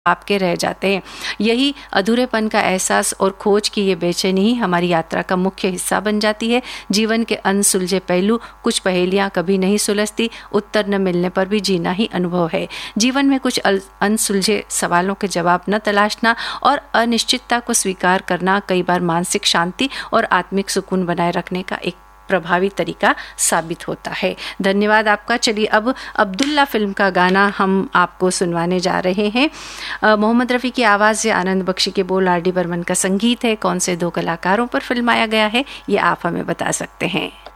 आपके रह जाते हैं। यही अधूरेपन का एहसास और खोज की ये बेचैनी ही हमारी यात्रा का मुख्य हिस्सा बन जाती है। जीवन के अनसुलझे पहलू, कुछ पहेलियां कभी नहीं सुलझती, उत्तर न मिलने पर भी जीना ही अनुभव है। जीवन में कुछ अनसुलझे सवालों के जवाब न तलाशना और अनिश्चितता को स्वीकार करना कई बार मानसिक शांति और आत्मिक सुकून बनाए रखने का एक प्रभावी तरीका साबित होता है। धन्यवाद आपका। चलिए अब अब्दुल्ला फिल्म का गाना हम आपको सुनवाने जा रहे हैं। मोहम्मद रफ़ी की आवाज़ से आनंद बख्शी के बोल, आर डी बर्मन का संगीत है। कौन से दो कलाकारों पर फिल्माया गया है ये आप हमें बता सकते हैं।